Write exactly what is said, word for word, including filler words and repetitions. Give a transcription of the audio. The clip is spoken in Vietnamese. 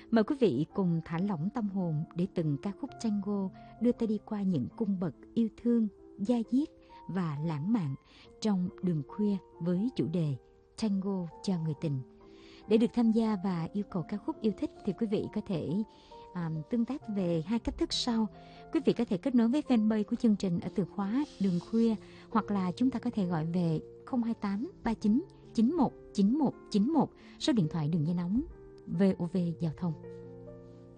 Mời quý vị cùng thả lỏng tâm hồn để từng ca khúc tango đưa ta đi qua những cung bậc yêu thương, da diết và lãng mạn trong đường khuya với chủ đề Tango cho người tình. Để được tham gia và yêu cầu ca khúc yêu thích thì quý vị có thể à, tương tác về hai cách thức sau. Quý vị có thể kết nối với fanpage của chương trình ở từ khóa đường khuya, hoặc là chúng ta có thể gọi về không hai tám ba chín chín một chín một chín một, số điện thoại đường dây nóng vê o vê Giao thông.